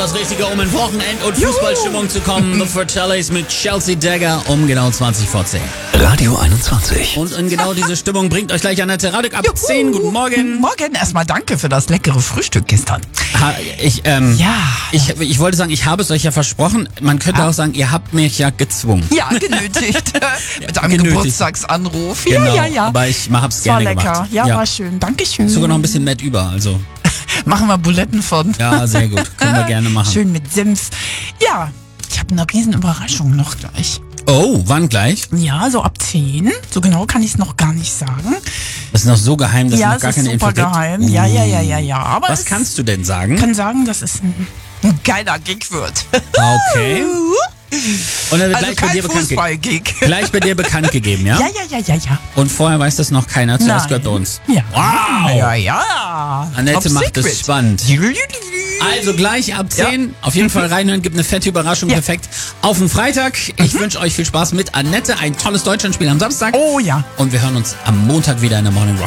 das Richtige, um in Wochenend- und Fußballstimmung zu kommen. The Fratellis mit Chelsea Dagger um genau 20 vor 10. Radio 21. Und in genau diese Stimmung bringt euch gleich Annette Radig ab 10. Guten Morgen. Guten Morgen. Erstmal danke für das leckere Frühstück gestern. Ich wollte sagen, ich habe es euch ja versprochen. Man könnte auch sagen, ihr habt mich ja gezwungen. Ja, genötigt. Mit einem genötigt. Geburtstagsanruf. Genau, Ja. aber ich hab's War gerne lecker. gemacht. Ja, war schön. Dankeschön. Sogar noch ein bisschen Met über, also. Machen wir Buletten von. Ja, sehr gut. Können wir gerne machen. Schön mit Senf. Ja, ich habe eine riesen Überraschung noch gleich. Oh, wann gleich? Ja, so ab 10. So genau kann ich es noch gar nicht sagen. Das ist noch so geheim, dass es Ja, noch es gar ist keine super Info gibt. geheim. Ja. Aber Was es kannst du denn sagen? kann sagen, dass es ein geiler Gig wird. Okay. Und dann wird Also gleich bei kein dir bekannt Fußball-Gig. gleich bei dir bekannt gegeben, ja? Ja. Und vorher weiß das noch keiner. Zuerst Nein. gehört bei uns. Ja. Wow. Ja. Annette Top macht es secret. spannend. Also gleich ab 10. Auf jeden Fall reinhören, gibt eine fette Überraschung. Ja. Perfekt. Auf den Freitag. Ich wünsche euch viel Spaß mit Annette. Ein tolles Deutschlandspiel am Samstag. Oh ja. Und wir hören uns am Montag wieder in der Morning Rock.